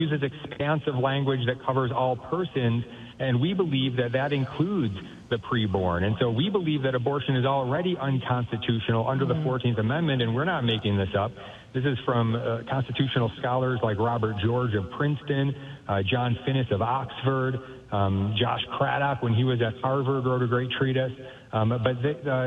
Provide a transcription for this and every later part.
uses expansive language that covers all persons, and we believe that that includes the preborn. And so we believe that abortion is already unconstitutional under the 14th Amendment, and we're not making this up. This is from constitutional scholars like Robert George of Princeton, John Finnis of Oxford, Josh Craddock, when he was at Harvard, wrote a great treatise. But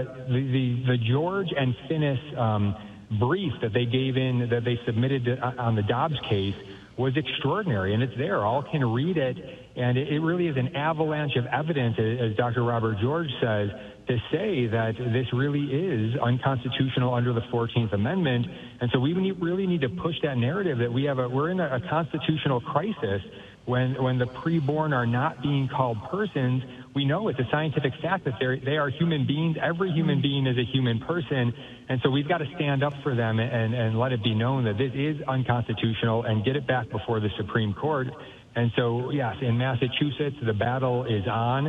the George and Finnis brief that they gave in, that they submitted on the Dobbs case, was extraordinary, and it's there. All can read it, and it really is an avalanche of evidence, as Dr. Robert George says, to say that this really is unconstitutional under the 14th Amendment. And so we really need to push that narrative that we're in a constitutional crisis when the preborn are not being called persons. We know it's a scientific fact that they are human beings. Every human being is a human person. And so we've got to stand up for them and let it be known that this is unconstitutional and get it back before the Supreme Court. And so, yes, in Massachusetts, the battle is on,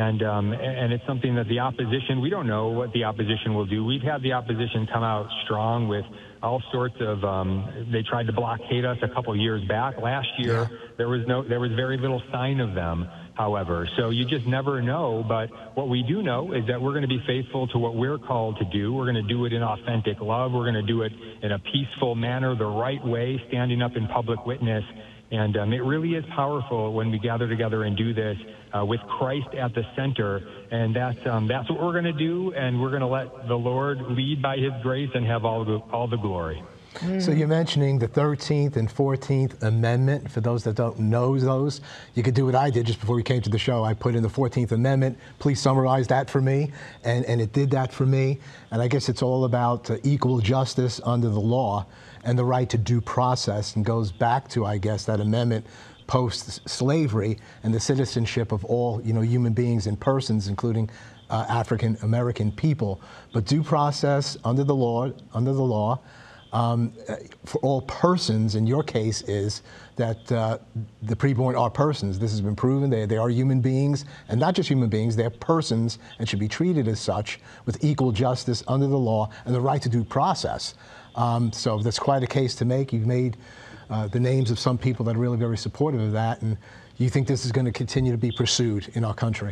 and it's something that the opposition, we don't know what the opposition will do. We've had the opposition come out strong with all sorts of, they tried to blockade us a couple years back. Last year, there was very little sign of them, however. So you just never know. But what we do know is that we're going to be faithful to what we're called to do. We're going to do it in authentic love. We're going to do it in a peaceful manner, the right way, standing up in public witness. And it really is powerful when we gather together and do this with Christ at the center. And that's what we're going to do. And we're going to let the Lord lead by his grace and have all the glory. So you're mentioning the 13th and 14th Amendment. For those that don't know those, you could do what I did just before we came to the show. I put in the 14th Amendment. Please summarize that for me. And it did that for me. And I guess it's all about equal justice under the law and the right to due process, and goes back to, I guess, that amendment post-slavery and the citizenship of all, human beings and persons, including African American people. But due process under the law, for all persons, in your case, is that the preborn are persons. This has been proven. They are human beings, and not just human beings, they're persons and should be treated as such with equal justice under the law and the right to due process. So that's quite a case to make. You've made the names of some people that are really very supportive of that, and you think this is going to continue to be pursued in our country?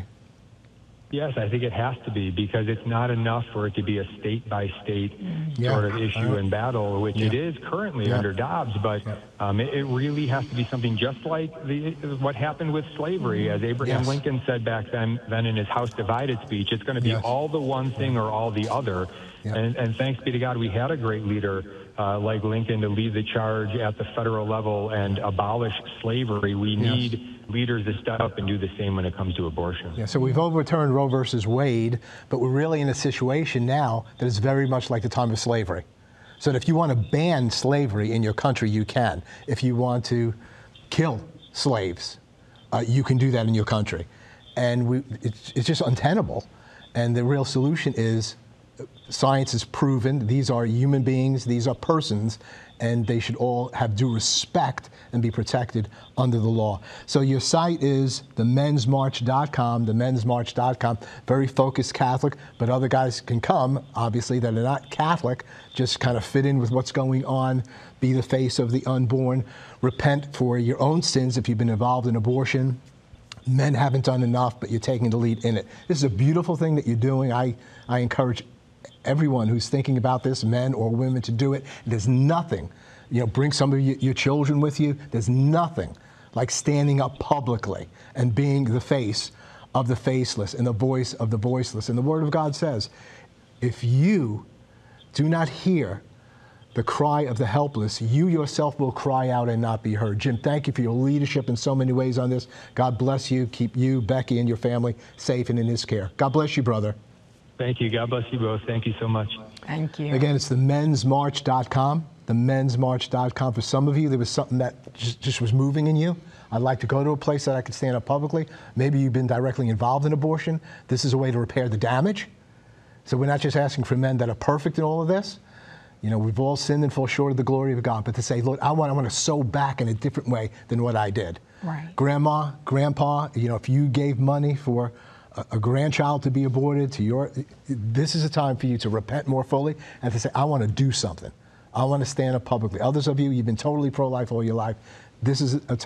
Yes, I think it has to be, because it's not enough for it to be a state-by-state sort of issue and battle, which it is currently under Dobbs, but it really has to be something just like what happened with slavery. As Abraham Lincoln said back then in his House Divided speech, it's going to be all the one thing or all the other. And thanks be to God, we had a great leader like Lincoln to lead the charge at the federal level and abolish slavery. We need leaders to step up and do the same when it comes to abortion. Yeah, so we've overturned Roe versus Wade, but we're really in a situation now that is very much like the time of slavery. So that if you want to ban slavery in your country, you can. If you want to kill slaves, you can do that in your country. And it's just untenable. And the real solution is, science has proven these are human beings, these are persons, and they should all have due respect and be protected under the law. So your site is themensmarch.com, themensmarch.com, very focused Catholic, but other guys can come, obviously, that are not Catholic, just kind of fit in with what's going on, be the face of the unborn, repent for your own sins if you've been involved in abortion. Men haven't done enough, but you're taking the lead in it. This is a beautiful thing that you're doing. I encourage everyone who's thinking about this, men or women, to do it. There's nothing, bring some of your children with you. There's nothing like standing up publicly and being the face of the faceless and the voice of the voiceless. And the Word of God says, if you do not hear the cry of the helpless, you yourself will cry out and not be heard. Jim, thank you for your leadership in so many ways on this. God bless you. Keep you, Becky, and your family safe and in his care. God bless you, brother. Thank you. God bless you both. Thank you so much. Thank you. Again, it's themensmarch.com, themensmarch.com. For some of you, there was something that just was moving in you. I'd like to go to a place that I can stand up publicly. Maybe you've been directly involved in abortion. This is a way to repair the damage. So we're not just asking for men that are perfect in all of this. We've all sinned and fall short of the glory of God. But to say, Lord, I want to sow back in a different way than what I did. Right. Grandma, grandpa, if you gave money for a grandchild to be aborted, this is a time for you to repent more fully and to say, I want to do something. I want to stand up publicly. Others of you, you've been totally pro-life all your life. This is a